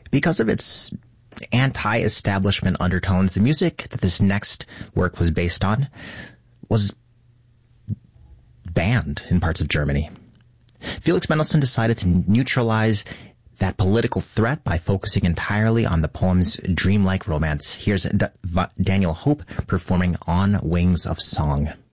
Because of its anti-establishment undertones, the music that this next work was based on was banned in parts of Germany. Felix Mendelssohn decided to neutralize that political threat by focusing entirely on the poem's dreamlike romance. Here's Daniel Hope performing On Wings of Song.